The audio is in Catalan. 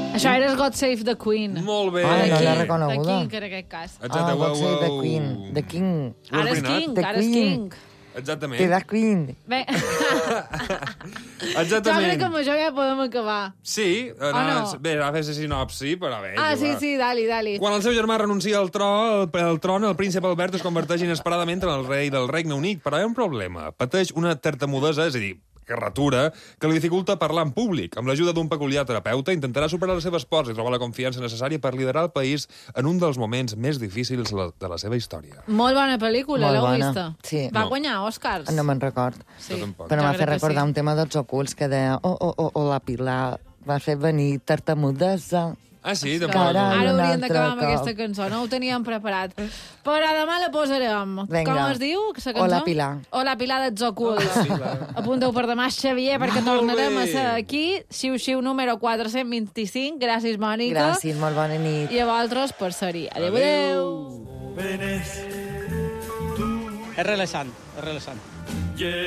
Això era God Save the Queen. Molt bé. Ah, no l'he The reconeguda. King, en aquest cas. Exacte, God Save the Queen. The King. Ara és King, The ara és Queen. King. Exactament. The Queen. Bé, jo crec que amb això ja podem acabar. Sí, no? bé, ara fes sinopsi, però bé. Sí, dali. Quan el seu germà renuncia al tron, el príncep Albert es converteix inesperadament en el rei del Regne Unit, però hi ha un problema. Pateix una tartamudesa, és a dir, carratura, que li dificulta parlar en públic. Amb l'ajuda d'un peculiar terapeuta, intentarà superar les seves pors i trobar la confiança necessària per liderar el país en un dels moments més difícils de la seva història. Molt bona pel·lícula, Molt l'heu bona, vista? sí. Va guanyar Oscars. No me'n record. Sí. Però m'ha Jo crec fet que recordar sí. un tema dels ocults que deia la Pilar va fer venir tartamudesa. Ah, sí? De Carai. Ara un hauríem d'acabar amb altre aquesta cançó, no ho teníem preparat. Però demà la posarem. Vinga. Com es diu, aquesta cançó? Hola, Pilar. Hola, Pilar dels Ocults. Apunteu per demà, Xavier, perquè tornarem a ser aquí. Xiu-xiu número 425. Gràcies, Mònica. Gràcies, molt bona nit. I a vosaltres per ser-hi. Adéu. És relaxant, és relaxant.